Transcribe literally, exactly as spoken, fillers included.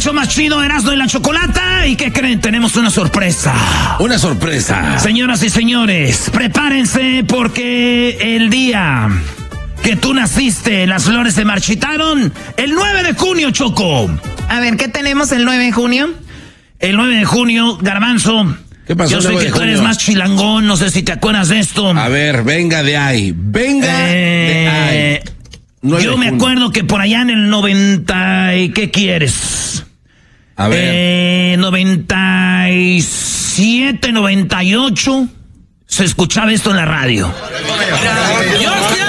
show más chido, Erasmo y la Chocolata. ¿Y qué creen? Tenemos una sorpresa. Una sorpresa. Señoras y señores, prepárense porque el día que tú naciste, las flores se marchitaron. El nueve de junio, Choco. A ver, ¿qué tenemos el nueve de junio? El nueve de junio, Garbanzo. ¿Qué pasó? Yo sé que tú eres más chilangón, no sé si te acuerdas de esto. A ver, venga de ahí. Venga eh, de ahí. Yo me acuerdo que por allá en el noventa y ¿qué quieres? A ver. Eh, noventa y siete, noventa y ocho se escuchaba esto en la radio. Yo